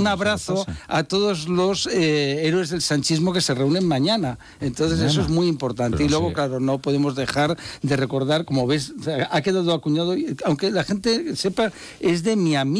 un abrazo a todos los héroes del sanchismo que se reúnen mañana. Entonces eso es muy importante. Pero y luego, claro, no podemos dejar de recordar, como ves, ha quedado acuñado, aunque la gente sepa, es de mi amigo.